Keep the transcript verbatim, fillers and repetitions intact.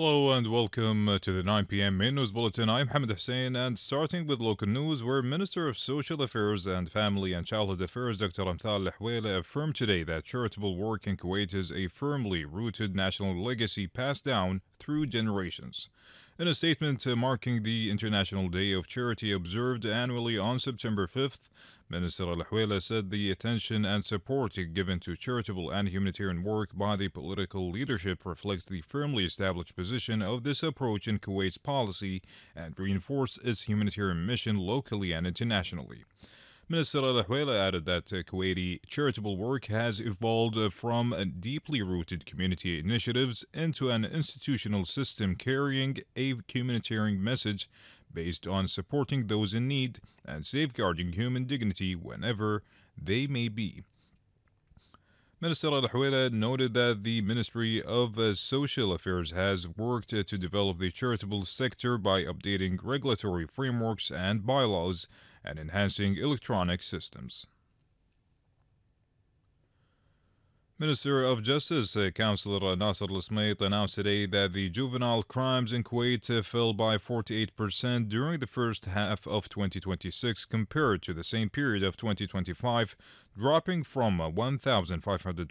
Hello and welcome uh, to the nine p m main news bulletin. I'm Hamid Hussein, and starting with local news, where Minister of Social Affairs and Family and Childhood Affairs Doctor Amtal Al affirmed today that charitable work in Kuwait is a firmly rooted national legacy passed down through generations. In a statement uh, marking the International Day of Charity observed annually on September fifth, Minister Al said the attention and support given to charitable and humanitarian work by the political leadership reflects the firmly established position of this approach in Kuwait's policy and reinforce its humanitarian mission locally and internationally. Minister Al added that uh, Kuwaiti charitable work has evolved uh, from uh, deeply rooted community initiatives into an institutional system carrying a humanitarian message based on supporting those in need and safeguarding human dignity whenever they may be. Minister Al noted that the Ministry of uh, Social Affairs has worked uh, to develop the charitable sector by updating regulatory frameworks and bylaws and enhancing electronic systems. Minister of Justice uh, Councillor Nasser Al-Smait announced today that the juvenile crimes in Kuwait uh, fell by forty-eight percent during the first half of twenty twenty-six compared to the same period of twenty twenty-five, dropping from uh, one thousand five hundred